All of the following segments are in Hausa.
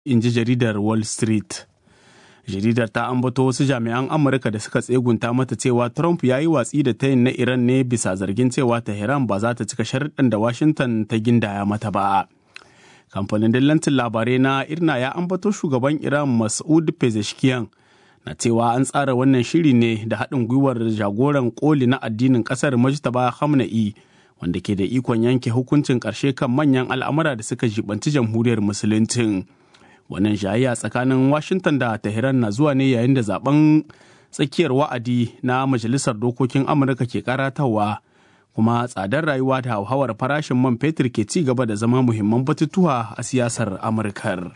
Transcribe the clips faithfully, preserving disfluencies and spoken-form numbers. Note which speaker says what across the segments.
Speaker 1: in ji jaridar Wall Street. Jaridar ta ambato wasu jami'an Amurka da suka tsegunta mata cewa Trump ya yi watsi da tayin na Iran ne bisa zargin cewa Tehran ba za ta cika sharuɗan da Washington ta gindaya mata ba. Kamfanin dillancin labarai na Irna ya ambato shugaban Iran Mas'ud Pezeshkian na cewa an tsara wannan shiri ne da haɗin gwiwar jagoran koli na addinin ƙasar Mujtaba Khamenei, wanda ke da ikon yanke hukuncin ƙarshe kan manyan al'amura da suka jibanci jamhuriyar musuluncin. Wannan jayayya tsakanin Washington da Tehran na zuwa ne yayin da zaben tsakiyar wa'adi na Majalisar Dokokin Amurka ke karatawa, kuma tsadar rayuwa da hauhawar farashin man fetur ke ci gaba da zama muhimman batutuwa a siyasar Amurkar.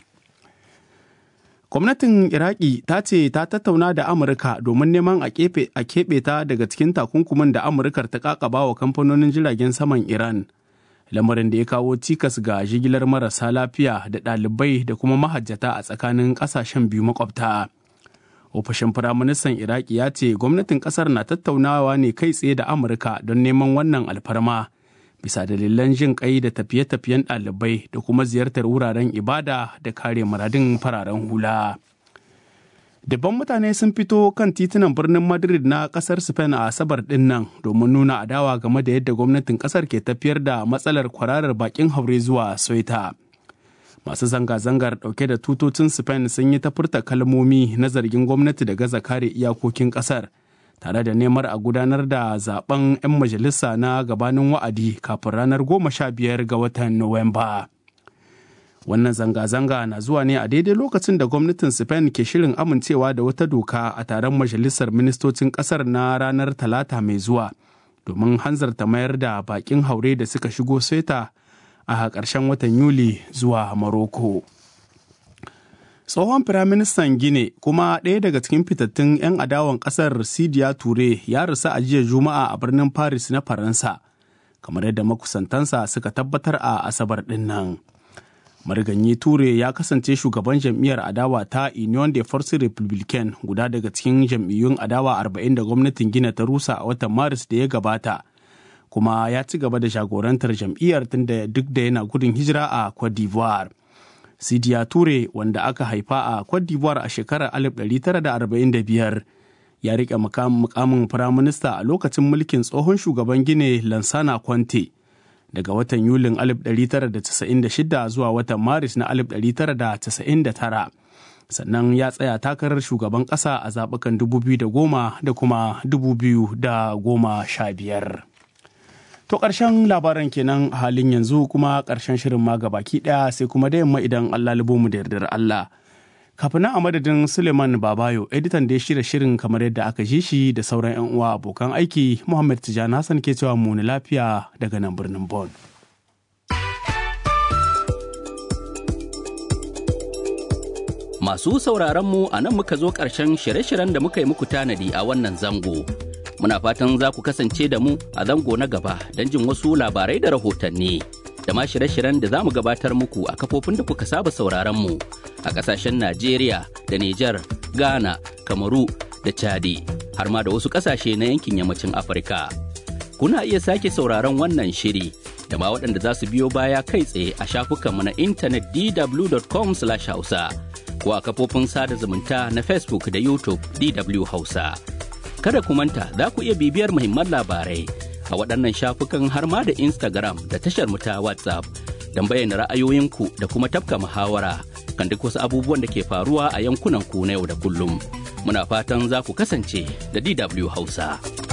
Speaker 1: Gwamnatin Iraki ta ce ta tattauna da Amurka domin neman a keɓe ta daga cikin takunkumin da Amurkar ta kakaba wa kamfanonin jiragen saman Iran. Lamarin da ya kawo cikas ga jigilar marasa lafiya da ɗalibai da kuma mahajjata a tsakanin ƙasashen biyu makwabta. Ofishin Firaministan Iraki ya ce gwamnatin ƙasar na tattaunawa ne kai tsaye da Amurka don neman wannan alfarma, bisa dalilan jin ƙai da tafiye-tafiyen ɗalibai da kuma ziyartar wuraren ibada da kare muradun fararen hula. Dabban mutane sun fito kan titunan birnin Madrid na kasar Spain a Asabar din nan domin nuna adawa game da yadda gwamnatin kasar ke tafiyar da matsalar kwararar bakin haure zuwa Ceuta. Masu zanga-zangar dauke da tutocin Spain sun yi ta furta kalmomi na zargin gwamnati da gaza kare iyakokin kasar, tare da neman a gudanar da zaben 'yan majalisa na gabanin wa'adi kafin ranar goma sha biyar ga watan Nuwamba. Wannan zanga-zanga na zuwa ne a daidai lokacin da gwamnatin Spain ke shirin amincewa da wata doka a taron majalisar ministocin kasar na ranar Talata mai zuwa domin hanzarta mayar da bakin haure da suka shigo Ceuta a ƙarshen watan Yuli zuwa Morocco. Tsohon Firaministan Gine kuma ɗaya daga cikin fitattun 'yan adawan ƙasar Sidiya Ture ya rasu a jiya Juma'a a birnin Paris na Faransa, kamar yadda makusantansa suka tabbatar a Asabar ɗin nan. Mariganyi Ture ya kasance shugaban jam'iyyar adawa ta Union des Forces Républicaines, guda daga cikin jam'iyyun adawa arba'in da gwamnatin Gina ta rusa a watan Maris da ya gabata, kuma ya ci gaba da jagorantar jam'iyyar tun da duk da yana gudun hijira a Cote d'Ivoire. Sidiya Ture, wanda aka haifa a Cote d'Ivoire a shekarar alif ɗari tara da arba'in da biyar, ya riƙe mukamin firaminista a lokacin mulkin tsohon shugaban Gine Lansana Conte daga watan Yulin alif ɗari tara da casa'in da shida zuwa watan Maris na alif ɗari tara da casa'in da tara. Sannan ya tsaya takarar shugaban ƙasa a zaɓukan dubu biyu da goma da kuma dubu biyu da goma sha biyar. To ƙarshen labaran kenan a halin yanzu, kuma ƙarshen shirin ma gabaki ɗaya sai kuma da yamma idan Allah libo mu da yardar Allah. Kafin nan a madadin Suleiman Babayo, editan da ya shirya shirin kamar yadda aka ji shi, da sauran 'yan uwa abokan aiki, Muhammad Tijjani Hassan ke cewa mu ni lafiya daga nan birnin Bon.
Speaker 2: Masu sauraron mu a nan muka zo ƙarshen shirye-shiryen da muka yi muku tanadi a wannan zango. Muna fatan za ku kasance da mu a zango na gaba don jin wasu labarai da rahotanni, da ma shirye-shiryen da za mu gabatar muku a kafofin da kuka saba sauraron mu a ƙasashen Najeriya da Nijar, Ghana, Kamaru da Chadi, har ma da wasu ƙasashe na yankin yammacin Afirka. Kuna iya sake sauraron wannan shiri da ma waɗanda za su biyo baya kai tsaye a shafukanmu na intanet d w dot com slash hausa ko a kafofin sada zumunta na Facebook da YouTube D W Hausa. Kada ku manta za ku iya bibiyar muhimman labarai a waɗannan shafukan har ma da Instagram da tashar mu ta WhatsApp don bayyana ra'ayoyinku da kuma tafka muhawara kan duk wasu abubuwan da ke faruwa a yankunan ku na yau da kullum. Muna fatan za ku kasance da D W Hausa.